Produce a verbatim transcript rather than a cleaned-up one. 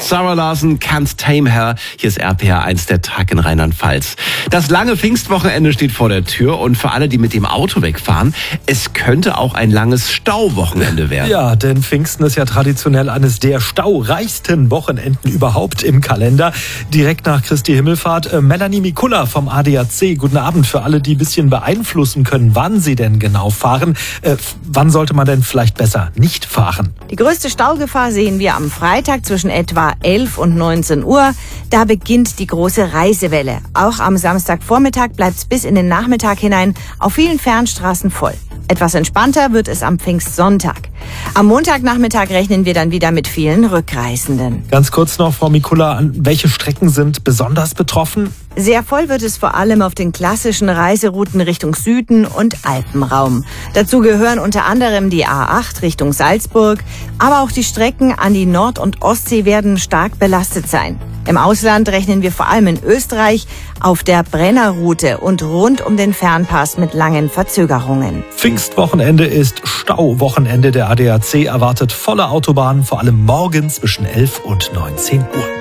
Sarah Larson, Can't Tame Her. Hier ist R P R eins, der Tag in Rheinland-Pfalz. Das lange Pfingstwochenende steht vor der Tür und für alle, die mit dem Auto wegfahren, es könnte auch ein langes Stauwochenende werden. Ja, denn Pfingsten ist ja traditionell eines der staureichsten Wochenenden überhaupt im Kalender. Direkt nach Christi Himmelfahrt. Äh, Melanie Mikula vom A D A C. Guten Abend für alle, die ein bisschen beeinflussen können, wann sie denn genau fahren. Äh, wann sollte man denn vielleicht besser nicht fahren? Die größte Staugefahr sehen wir am Freitag zwischen etwa elf und neunzehn Uhr. Da beginnt die große Reisewelle. Auch am Samstagvormittag bleibt es bis in den Nachmittag hinein auf vielen Fernstraßen voll. Etwas entspannter wird es am Pfingstsonntag. Am Montagnachmittag rechnen wir dann wieder mit vielen Rückreisenden. Ganz kurz noch, Frau Mikula, welche Strecken sind besonders betroffen? Sehr voll wird es vor allem auf den klassischen Reiserouten Richtung Süden und Alpenraum. Dazu gehören unter anderem die A acht Richtung Salzburg, aber auch die Strecken an die Nord- und Ostsee werden stark belastet sein. Im Ausland rechnen wir vor allem in Österreich auf der Brennerroute und rund um den Fernpass mit langen Verzögerungen. Pfingstwochenende ist Stauwochenende. Der A D A C erwartet volle Autobahnen, vor allem morgen zwischen elf und neunzehn Uhr.